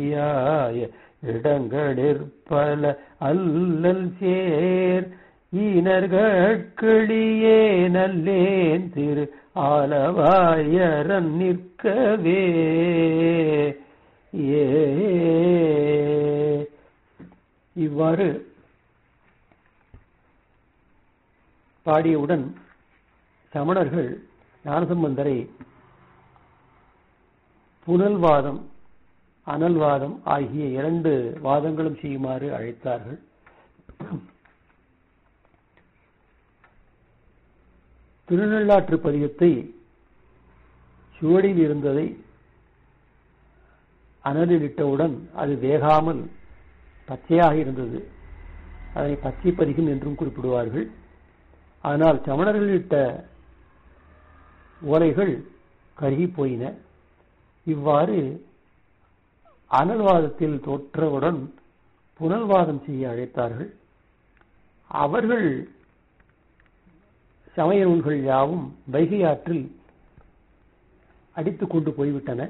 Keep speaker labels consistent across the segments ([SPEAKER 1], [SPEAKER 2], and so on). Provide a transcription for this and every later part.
[SPEAKER 1] இடங்களிற்பல அல்லல் சேர் ஈனர்கட்கிளியே நல்லேன் திரு ஆலவாயரன் நிற்கவே. இவ்வாறு பாடியவுடன் சமணர்கள் ஞானசம்பந்தரை புனல்வாதம் அனல்வாதம் ஆகிய 2 வாதங்களும் செய்யுமாறு அழைத்தார்கள். திருநள்ளாற்று பதிகத்தை சுவடியில் இருந்ததை அனலில் இட்டவுடன் அது வேகாமல் பச்சையாக இருந்தது. அதனை பச்சை பதிகம் என்றும் குறிப்பிடுவார்கள். ஆனால் சமணர்கள் இட்ட ஓலைகள் கருகி போயின. இவ்வாறு அனல்வாதத்தில் தோற்றவுடன் புனல்வாதம் செய்ய அழைத்தார்கள். அவர்கள் சமய நூல்கள் யாவும் வைகை ஆற்றில் அடித்துக் கொண்டு போய்விட்டன.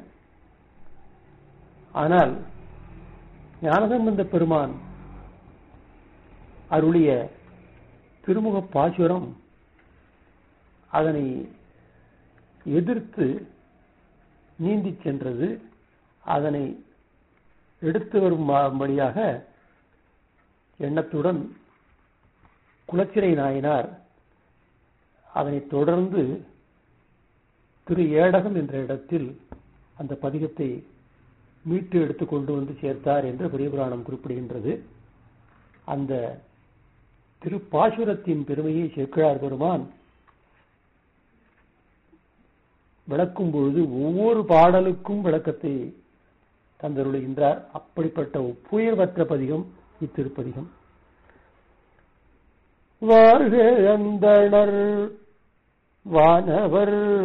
[SPEAKER 1] ஆனால் ஞானசம்பந்த பெருமான் அருளிய திருமுக பாசுரம் அதனை எதிர்த்து நீந்தி சென்றது. அதனை எடுத்து வரும்படியாக எண்ணத்துடன் குலச்சிறை நாயனார் அதனை தொடர்ந்து திரு ஏடகம் என்ற இடத்தில் அந்த பதிகத்தை மீட்டு எடுத்து கொண்டு வந்து சேர்த்தார் என்று பெரியபுராணம் குறிப்பிடுகின்றது. அந்த திருப்பாசுரத்தின் பெருமையை சேக்கிழார் பெருமான் விளக்கும் பொழுது ஒவ்வொரு பாடலுக்கும் விளக்கத்தை தந்தருளுகின்றார். அப்படிப்பட்ட ஒப்புயர்வற்ற பதிகம் இத்திருப்பதிகம். வாழ்க அந்தணர் வானவர்